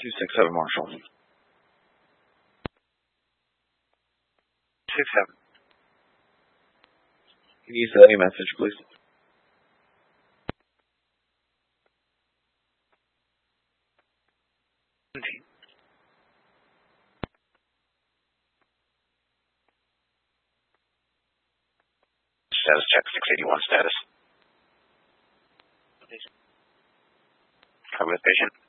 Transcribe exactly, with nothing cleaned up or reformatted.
two six seven Marshall. six seven. Can you send me a message, please? Status check, six eighty-one status. Copy with patient.